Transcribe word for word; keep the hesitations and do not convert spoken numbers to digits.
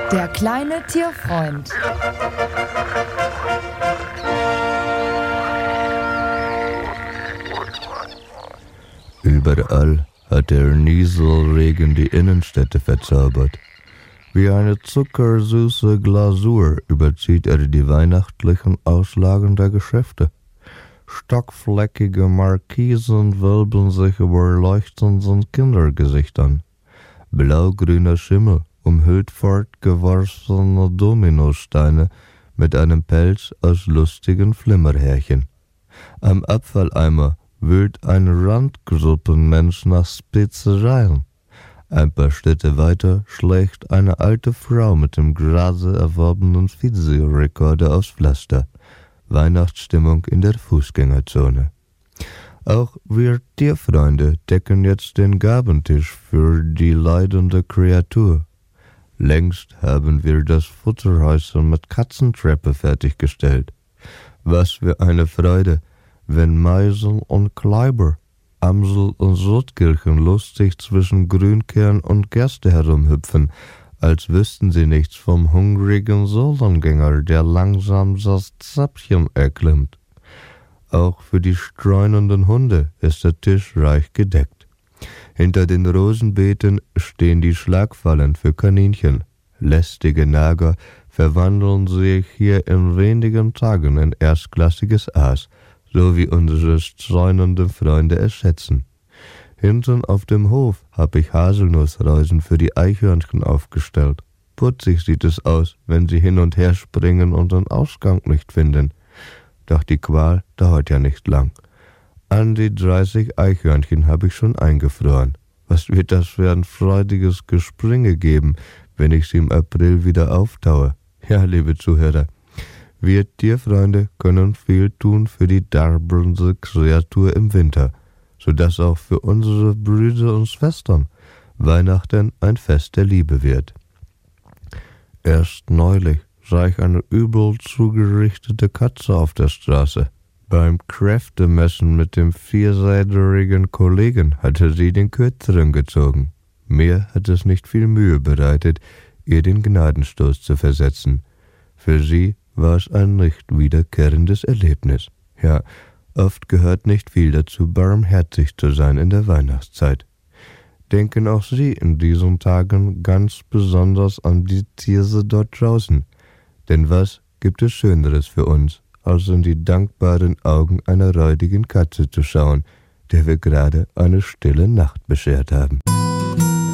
Der kleine Tierfreund. Überall hat der Nieselregen die Innenstädte verzaubert. Wie eine zuckersüße Glasur überzieht er die weihnachtlichen Auslagen der Geschäfte. Stockfleckige Markisen wölben sich über leuchtenden Kindergesichtern. Blaugrüner Schimmel umhüllt fortgeworfene Dominosteine mit einem Pelz aus lustigen Flimmerhärchen. Am Abfalleimer wühlt eine Randgruppenmensch nach Spezereien. Ein paar Schritte weiter schlägt eine alte Frau mit dem Grase erworbenen Videorekorder aufs Pflaster. Weihnachtsstimmung in der Fußgängerzone. Auch wir Tierfreunde decken jetzt den Gabentisch für die leidende Kreatur. Längst haben wir das Futterhäuschen mit Katzentreppe fertiggestellt. Was für eine Freude, wenn Meisel und Kleiber, Amsel und Sotkirchen lustig zwischen Grünkern und Gerste herumhüpfen, als wüssten sie nichts vom hungrigen Solongänger, der langsam das Zäpfchen erklimmt. Auch für die streunenden Hunde ist der Tisch reich gedeckt. Hinter den Rosenbeeten stehen die Schlagfallen für Kaninchen. Lästige Nager verwandeln sich hier in wenigen Tagen in erstklassiges Aas, so wie unsere streunenden Freunde es schätzen. Hinten auf dem Hof hab ich Haselnussreusen für die Eichhörnchen aufgestellt. Putzig sieht es aus, wenn sie hin und her springen und den Ausgang nicht finden. Doch die Qual dauert ja nicht lang. An die dreißig Eichhörnchen habe ich schon eingefroren. Was wird das für ein freudiges Gespringe geben, wenn ich sie im April wieder auftaue? Ja, liebe Zuhörer, wir Tierfreunde können viel tun für die darbende Kreatur im Winter, sodass auch für unsere Brüder und Schwestern Weihnachten ein Fest der Liebe wird. Erst neulich sah ich eine übel zugerichtete Katze auf der Straße. Beim Kräftemessen mit dem vierseitigen Kollegen hatte sie den Kürzeren gezogen. Mir hat es nicht viel Mühe bereitet, ihr den Gnadenstoß zu versetzen. Für sie war es ein nicht wiederkehrendes Erlebnis. Ja, oft gehört nicht viel dazu, barmherzig zu sein in der Weihnachtszeit. Denken auch Sie in diesen Tagen ganz besonders an die Tiere dort draußen. Denn was gibt es Schöneres für uns, als in die dankbaren Augen einer räudigen Katze zu schauen, der wir gerade eine stille Nacht beschert haben.